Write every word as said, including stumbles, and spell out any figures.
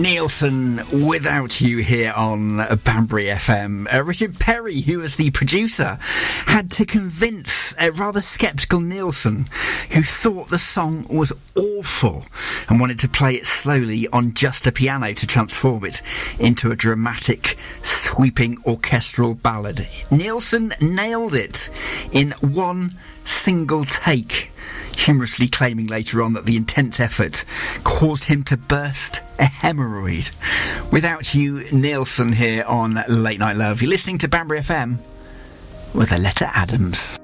Nielsen, Without You here on Banbury F M. Uh, Richard Perry, who was the producer, had to convince a rather sceptical Nielsen, who thought the song was awful and wanted to play it slowly on just a piano to transform it into a dramatic, sweeping orchestral ballad. Nielsen nailed it in one single take, humorously claiming later on that the intense effort caused him to burst a hemorrhoid. Without You, Nielsen here on Late Night Love. You're listening to Banbury F M with Aletta Adams.